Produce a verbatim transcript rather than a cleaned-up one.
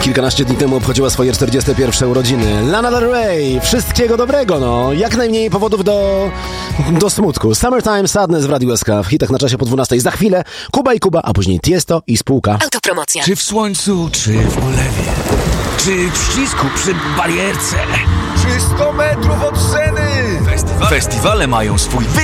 kilkanaście dni temu obchodziła swoje czterdzieste pierwsze urodziny. Lana Del Rey, wszystkiego dobrego, no. Jak najmniej powodów do, do smutku. Summertime Sadness w Radiu S K, w hitach na czasie po dwunastej. Za chwilę Kuba i Kuba, a później Tiesto i spółka. Autopromocja. Czy w słońcu, czy w ulewie, czy w ścisku przy barierce, Czy sto metrów od sceny. Festiwale mają swój